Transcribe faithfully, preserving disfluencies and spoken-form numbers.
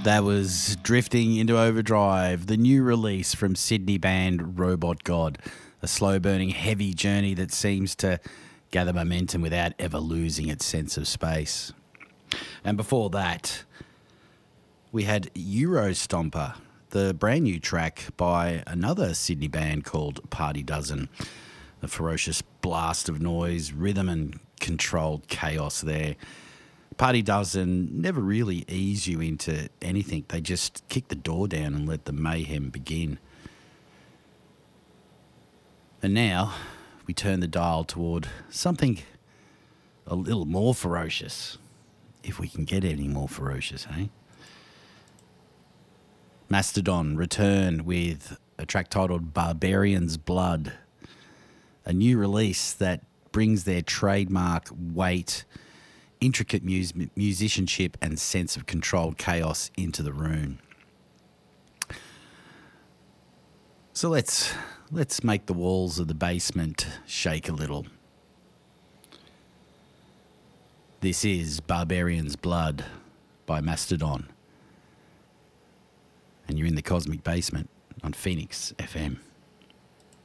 That was Drifting into Overdrive, the new release from Sydney band Robot God, a slow-burning, heavy journey that seems to gather momentum without ever losing its sense of space. And before that, we had Eurostomper, the brand new track by another Sydney band called Party Dozen. A ferocious blast of noise, rhythm and controlled chaos there. Party Dozen never really ease you into anything. They just kick the door down and let the mayhem begin. And now we turn the dial toward something a little more ferocious, if we can get any more ferocious, eh? Mastodon return with a track titled Barbarian's Blood, a new release that brings their trademark weight, intricate mus- musicianship and sense of controlled chaos into the room. So let's let's make the walls of the basement shake a little. This is Barbarian's Blood by Mastodon. And you're in the Cosmic Basement on Phoenix F M.